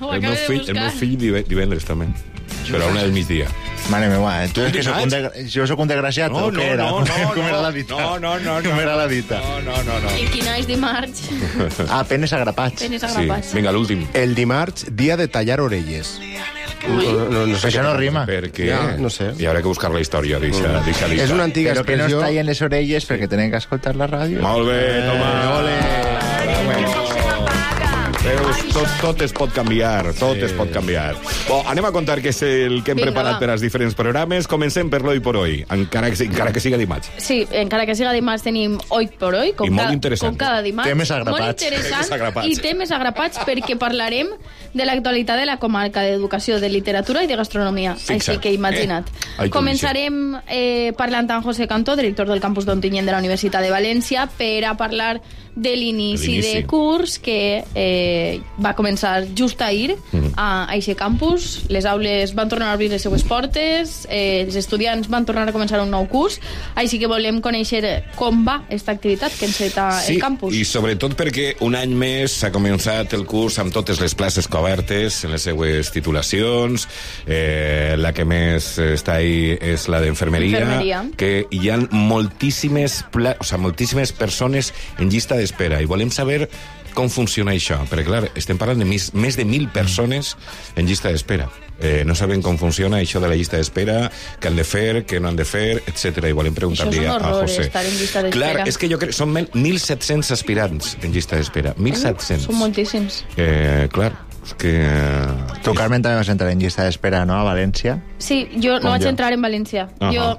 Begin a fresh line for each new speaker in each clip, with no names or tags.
El meu fill divendres també, però a una del migdia.
Mare meva, tu és que jo soc un desgraciat o què era? Com era la dita? Com era la dita?
No. I quina és dimarts?
Penes agrapats.
Sí. Vinga, l'últim.
El dimarts, dia de tallar orelles.
No sé, això no rima.
Perquè
no sé.
hi haurà que buscar la història, deixa lista.
És una antiga
Però que no es
expressió...
tallen les orelles perquè tenen que escoltar la ràdio.
Molt bé, toma.
Ole.
Veus, tot es pot canviar, tot es pot canviar. Anem a contar què és el que hem preparat per als diferents programes. Comencem per l'Hoy por Hoy, encara que siga dimarts.
Sí, encara que siga dimarts tenim Hoy por Hoy, com cada dimarts.
Temes agrapats.
Molt interessant i temes agrapats perquè parlarem de l'actualitat de la comarca d'educació, de literatura i de gastronomia. Així que imagina't. Començarem parlant amb José Cantó, director del campus d'Ontinyent de la Universitat de València, per a parlar de l'inici de curs que va començar just ahir a aquest campus. Les aules van tornar a obrir les seues portes, els estudiants van tornar a començar un nou curs, així que volem conèixer com va aquesta activitat que enceta el campus.
I sobretot perquè un any més s'ha començat el curs amb totes les places cobertes en les seues titulacions. La que més està ahí és la d'enfermeria, que hi ha moltíssimes persones en llista d'espera i volem saber com funciona això, perquè clar, estem parlant de més de 1.000 persones en llista d'espera. No saben com funciona això de la llista d'espera, què han de fer, què no han de fer, etc. I volem preguntar-li a José.
Això és un horror, estar en llista d'espera.
Clar, és que jo crec són 1.700 aspirants en llista d'espera. 1.700.
Són moltíssims.
Clar, és que...
Tu, Carmen, també vas entrar en llista d'espera, no?, a València?
Sí, jo no vaig entrar en València. Jo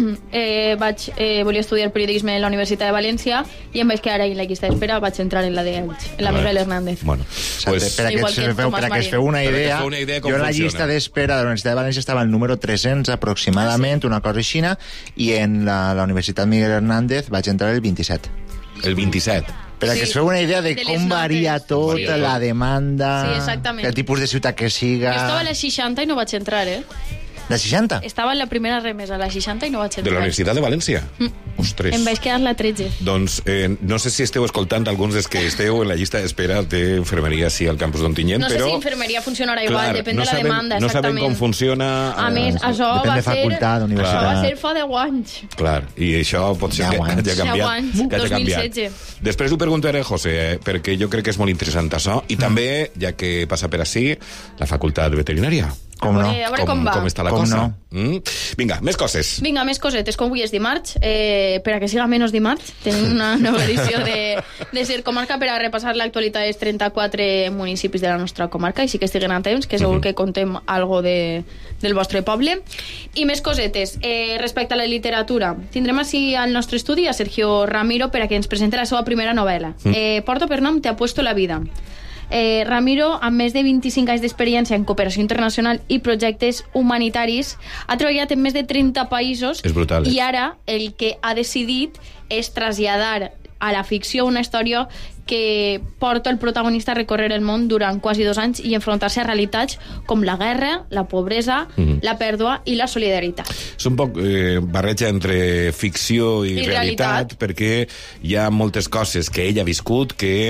volia estudiar periodisme a la Universitat de València i em vaig quedar ahí en la llista d'espera, vaig entrar en la de Elx, en la Miguel Hernández.
Bueno,
pues, per a que es feu una idea, jo en la llista d'espera de la Universitat de València estava el número 300 aproximadament, una cosa així, i en la Universitat Miguel Hernández vaig entrar el 27.
El 27.
Per a que es feu una idea de com varia tot, la demanda, el tipus de ciutat que siga...
Jo estava a la 60 i no vaig entrar,
La 60?
Estava en la primera remesa, a la 60, i no vaig entrar.
De la Universitat de València? Ostres.
Em vaig quedar la 13.
Doncs no sé si esteu escoltant alguns dels que esteu en la llista d'espera d'enfermeria sí al campus d'Ontinyent,
no
però...
sé si infermeria funcionarà igual, depèn de la demanda,
no sabem com funciona...
A més, això
depèn de facultat, universitat.
va ser fa 10 anys.
Clar, i això pot ser que hagi canviat.
2016.
Després ho preguntaré a José, perquè jo crec que és molt interessant això, i també, ja que passa per ací, la facultat de veterinària.
Com no?
A veure com va.
Com està la cosa. Vinga, més coses.
Vinga, més cosetes. Com avui és dimarts, per a que siga menys dimarts, tenim una nova edició de Ser Comarca per a repassar l'actualitat dels 34 municipis de la nostra comarca, i sí que estiguen a temps, que segur que contem algo del vostre poble. I més cosetes. Respecte a la literatura, tindrem així al nostre estudi a Sergio Ramiro per a que ens presenti la seva primera novel·la. Porto per nom Te apuesto la vida. Ramiro, amb més de 25 anys d'experiència en cooperació internacional i projectes humanitaris, ha treballat en més de 30 països.
És brutal,
i ara el que ha decidit és traslladar a la ficció una història que porta el protagonista a recórrer el món durant quasi 2 anys i enfrontar-se a realitats com la guerra, la pobresa, la pèrdua i la solidaritat.
És un poc barreja entre ficció i realitat, perquè hi ha moltes coses que ell ha viscut, que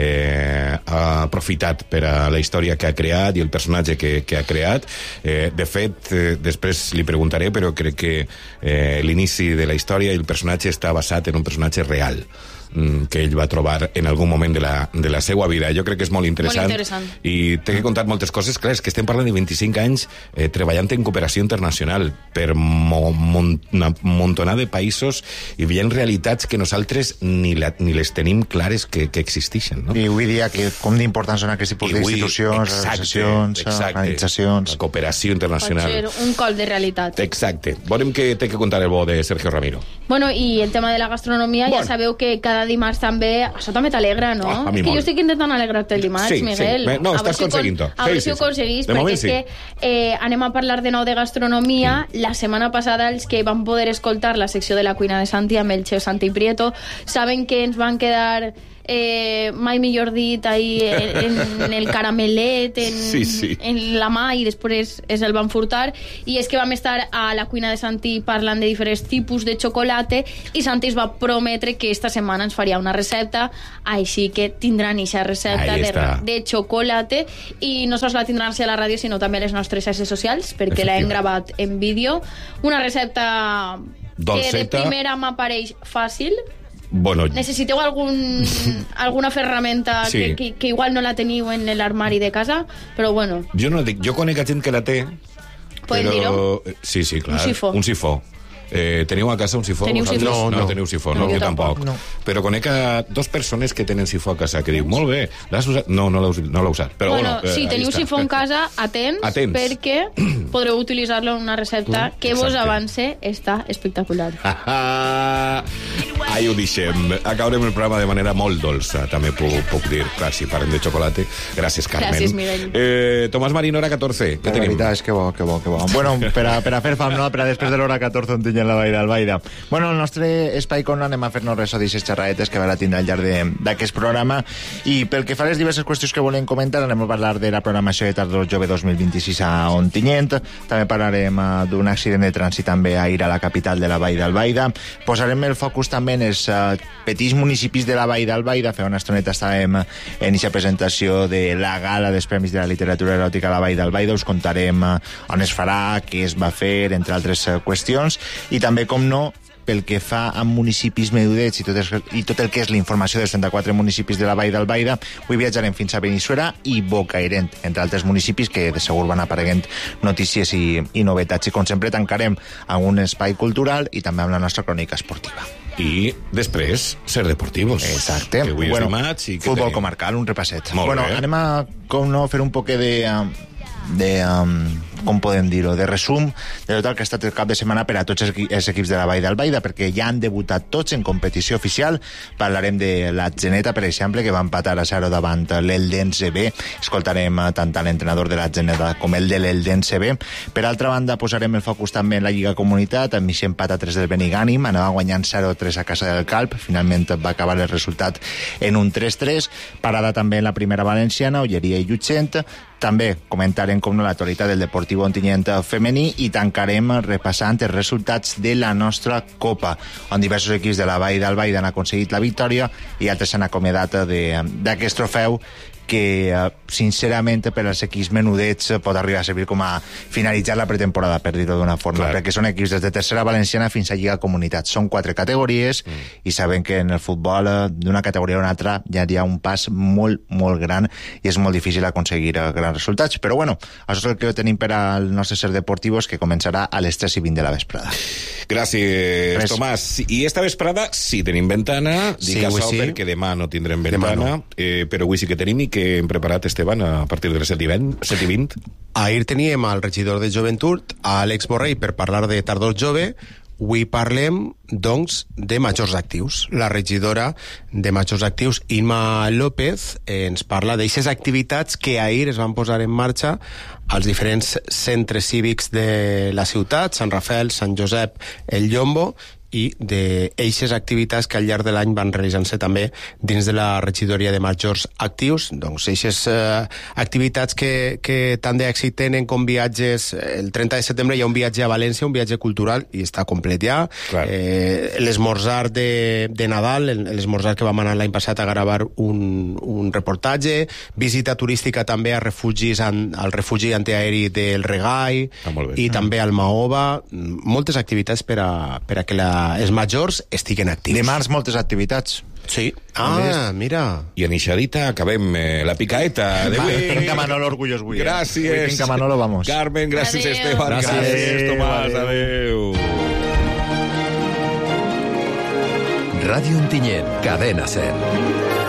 ha aprofitat per a la història que ha creat i el personatge que ha creat. De fet, després li preguntaré, però crec que l'inici de la història i el personatge està basat en un personatge real que ell va trobar en algun moment de la seva vida. Jo crec que és molt interessant. I t'he contat moltes coses. Clar, és que estem parlant de 25 anys treballant en cooperació internacional per montonar de països i veient realitats que nosaltres ni les tenim clares que existeixen. No?
I avui dia que com d'importants són aquests tipus d'institucions, associacions, organitzacions...
La cooperació internacional.
Pot ser un col de realitat.
Exacte. Volem que té que contar el bo de Sergio Ramiro.
Bueno, i el tema de la gastronomia, ja sabeu que cada dimarts també... Això també t'alegra, no?
És que
jo estic intentant alegrar-te el dimarts, Miguel.
Sí. No, estàs aconseguint-ho.
A veure si ho aconseguís, perquè és que anem a parlar de nou de gastronomia. La setmana passada, els que van poder escoltar la secció de la cuina de Santi amb el xef Santi Prieto, saben que ens van quedar mai millor dit, ahí en el caramelet, en la mà, i després el van furtar. I és que vam estar a la cuina de Santi parlant de diferents tipus de xocolata i Santi es va prometre que esta setmana ens faria una recepta, així que tindran aquesta recepta de xocolata, i no sols la tindran a la ràdio, sinó també a les nostres xarxes socials, perquè l'hem gravat en vídeo. Una recepta que de primera m'apareix fàcil.
Bueno,
necessiteu alguna ferramenta que igual no la teniu en l'armari de casa, però bueno.
Jo conec gent que la té.
Podem dir-ho?
Sí, clar. Un sifó. Teniu a casa un sifó?
Teniu sifó?
No teniu sifó, no, jo tampoc. No. Però conec a dos persones que tenen sifó a casa, que diu, molt bé, l'has usat? No l'ha usat. Però bueno,
si teniu sifó en casa, atents, perquè podreu utilitzar-lo en una recepta que vos avance, està espectacular.
Ahí ho deixem. Acabarem el programa de manera molt dolça, també puc dir. Clar, si parlem de xocolata. Gràcies, Carmen.
Gràcies, Mireia.
Tomàs Marín, hora 14.
La veritat és que bo. Bueno, per a fer fam, no? Per a després de l'hora 14 on tinguem la Vall d'Albaida. Bueno, el nostre espai com no anem a fer-nos res o d'aixes xerradetes que ara tindrà al llarg d'aquest programa, i pel que fa a les diverses qüestions que volem comentar, anem a parlar de la programació de Tardor Jove 2026 a Ontinyent, també parlarem d'un accident de trànsit també ahir a la capital de la Vall d'Albaida, posarem el focus també en els petits municipis de la Vall d'Albaida. Fa una estoneta estàvem en aquesta presentació de la gala dels Premis de la Literatura Eròtica a la Vall d'Albaida, us contarem on es farà, què es va fer, entre altres qüestions, i també, com no, pel que fa a municipis menudets i tot el que és la informació dels 34 municipis de la Vall d'Albaida, avui viatjarem fins a Benissuera i Bocairent, entre altres municipis que de segur van apareguent notícies i novetats. I com sempre tancarem amb un espai cultural i també amb la nostra crònica esportiva.
I després, ser deportivos.
Exacte.
Que avui és dimarts i que
futbol comarcal, un repasset.
Molt bé.
Anem a, com no, fer un poc com podem dir-ho, de resum de tot el que ha estat el cap de setmana per a tots els equips de la Vall d'Albaida, perquè ja han debutat tots en competició oficial. Parlarem de la Geneta, per exemple, que va empatar a 0 davant l'Eldense B. Escoltarem tant a l'entrenador de la Geneta com el de l'Eldense B. Per altra banda, posarem el focus també en la Lliga Comunitat, amb aquest empat a 3 del Benigànim, anava guanyant 0-3 a casa del Calp, finalment va acabar el resultat en un 3-3. Parada també en la primera valenciana, Olleria i Llutxent. També comentarem com no l'actualitat del Deportiu Ontinyent femení i tancarem repassant els resultats de la nostra Copa, on diversos equips de la Vall d'Albaida han aconseguit la victòria i altres s'han acomiadat d'aquest trofeu que, sincerament, per als equips menudets pot arribar a servir com a finalitzar la pretemporada, per dir-ho d'una forma, perquè són equips des de tercera valenciana fins a Lliga Comunitat. Són 4 categories i sabem que en el futbol d'una categoria a una altra ja hi ha un pas molt, molt gran i és molt difícil aconseguir grans resultats. Però bueno, això és el que tenim per al nostre ser deportivos, que començarà a les 3:20 de la vesprada.
Gràcies, Tomàs. I esta vesprada sí tenim ventana, dic això perquè demà no tindrem ventana, però avui sí que tenim. I que hem preparat, Esteban, a partir de les 7:20?
Ahir teníem el regidor de Joventut, Àlex Borrell, per parlar de Tardor Jove. Avui parlem, doncs, de majors actius. La regidora de majors actius, Inma López, ens parla d'aixes activitats que ahir es van posar en marxa als diferents centres cívics de la ciutat, Sant Rafael, Sant Josep, el Llombo, i d'eixes activitats que al llarg de l'any van realitzant-se també dins de la regidoria de majors actius. Doncs eixes activitats que tant d'èxit tenen com viatges. El 30 de setembre hi ha un viatge a València, un viatge cultural, i està complet ja. L'esmorzar de Nadal, l'esmorzar que vam anar l'any passat a gravar un reportatge, visita turística també a refugis, al refugi antiaeri del Regai, i també al Mahova. Moltes activitats per a que els majors estiguen actius.
Dimarts moltes activitats.
Sí. Mira.
I a Nixadita acabem la picaeta d'avui.
Vinga, Manolo, orgullós avui.
Gràcies.
Vinga, Manolo, vamos.
Carmen, gràcies, Esteban. Gràcies, Tomàs. Adéu.
Ràdio Ontinyent, cadena 100.